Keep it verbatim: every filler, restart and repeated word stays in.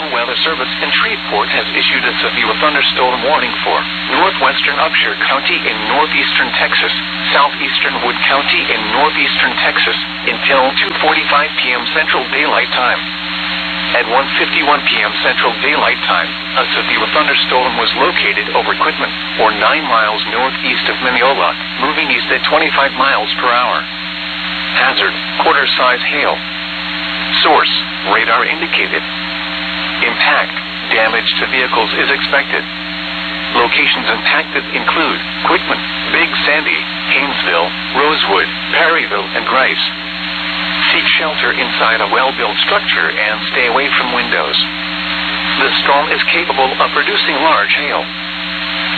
Weather Service in Shreveport has issued a severe thunderstorm warning for northwestern Upshur County in northeastern Texas, southeastern Wood County in northeastern Texas, until two forty-five p.m. Central Daylight Time. At one fifty-one p.m. Central Daylight Time, a severe thunderstorm was located over Quitman, or nine miles northeast of Mineola, moving east at twenty-five miles per hour. Hazard, quarter-size hail. Source, radar indicated. Impact, damage to vehicles is expected. Locations impacted include Quitman, Big Sandy, Haynesville, Rosewood, Perryville, and Grice. Seek shelter inside a well-built structure and stay away from windows. The storm is capable of producing large hail.